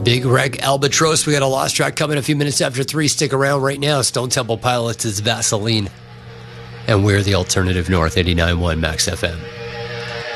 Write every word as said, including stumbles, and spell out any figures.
Big Wreck Albatross. We got a Lost track coming a few minutes after three. Stick around right now. Stone Temple Pilots is Vaseline. And we're the Alternative North, eighty-nine point one Max F M.